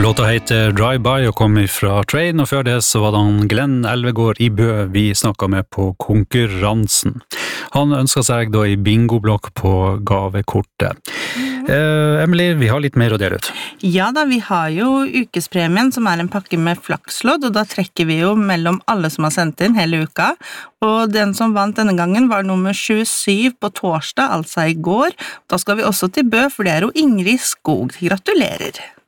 Låta heter Drive By og kom fra Train, og før det så var det Glenn Elvegård i Bø vi snakket med på konkurransen. Han ønsket seg da i bingoblokk på gavekortet. Emily, vi har litt mer å dele ut. Ja da, vi har jo ukespremien som en pakke med flakslodd, og da trekker vi jo mellom alle som har sendt inn hele uka, og den som vant denne gangen var nummer 27 på torsdag, altså i går. Da skal vi også til Bø, for det jo Ingrid Skog. Gratulerer!